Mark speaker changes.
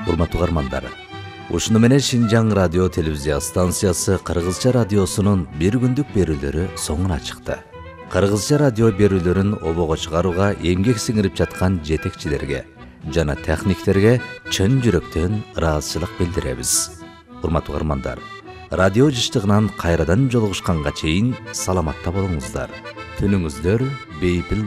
Speaker 1: Урматтуу угармандар, ушуну менен Шинжаң радио телевизия станциясы кыргызча радиосунун бир күндүк берүүлөрү соңуна чыкты. Кыргызча радио берүүлөрүн обого чыгарууга эмгек сиңирип жаткан жетекчилерге жана техниктерге чын жүрөктөн ыраазычылык билдиребиз. Урматтуу угармандар, радио жыштыгынан кайрадан жолугушканга чейин саламатта болуңуздар. Түнүңүздөр бейпил